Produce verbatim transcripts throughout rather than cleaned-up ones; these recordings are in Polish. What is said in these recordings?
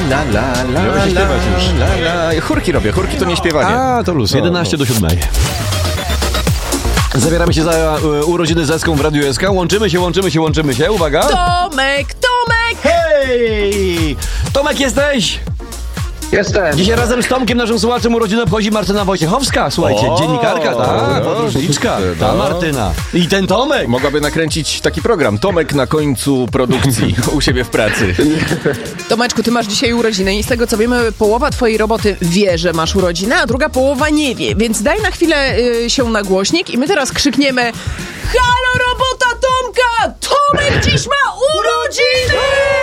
la, la, la, Robi się śpiewać już. la, la. Chórki robię, chórki to nie śpiewanie. A, to luz. jedenaście do siódmej. Zabieramy się za uh, urodziny z Eską w Radiu S K. Łączymy się, łączymy się, łączymy się. Uwaga. Tomek, Tomek! Hej! Tomek, jesteś? Jestem. Dzisiaj razem z Tomkiem, naszym słuchaczem, urodzinę obchodzi Martyna Wojciechowska. Słuchajcie, O, dziennikarka, tak, no, podróżniczka. no. Ta Martyna. I ten Tomek. Mogłaby nakręcić taki program. Tomek na końcu produkcji u siebie w pracy. Tomeczku, ty masz dzisiaj urodziny i z tego co wiemy, połowa twojej roboty wie, że masz urodziny, a druga połowa nie wie. Więc daj na chwilę y, się na głośnik i my teraz krzykniemy: halo, robota Tomka! Tomek dziś ma urodziny!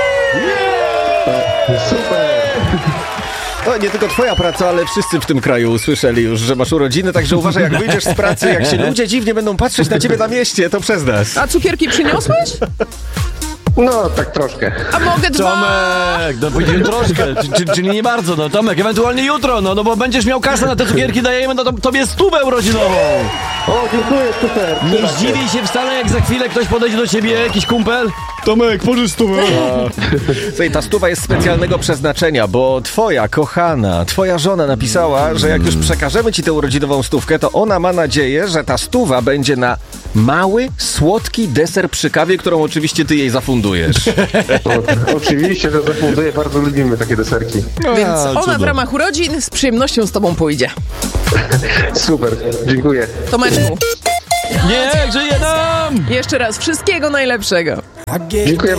Super. No, nie tylko twoja praca, ale wszyscy w tym kraju usłyszeli już, że masz urodziny, także uważaj, jak wyjdziesz z pracy, jak się ludzie dziwnie będą patrzeć na ciebie na mieście, to przez nas. A cukierki przyniosłeś? No, tak troszkę. A mogę dwa? Tomek, no powiedziałem troszkę, czy- czy- czyli nie bardzo, no Tomek, ewentualnie jutro, no, no bo będziesz miał kasę na te cukierki, dajemy no, to, tobie stówę urodzinową. O, dziękuję, super. Nie zdziwię się wcale, jak za chwilę ktoś podejdzie do ciebie, jakiś kumpel. Tomek, pożycz stówę. Słuchaj, ta stuwa jest specjalnego przeznaczenia, bo twoja kochana, twoja żona napisała, że jak już przekażemy ci tę urodzinową stówkę, to ona ma nadzieję, że ta stuwa będzie na mały, słodki deser przy kawie, którą oczywiście ty jej zafundujesz. O, oczywiście, że zafunduję, bardzo lubimy takie deserki. Więc A, ona cudo. w ramach urodzin z przyjemnością z tobą pójdzie. Super, dziękuję. Tomeczku, Niech żyje nam! jeszcze raz wszystkiego najlepszego. Dziękuję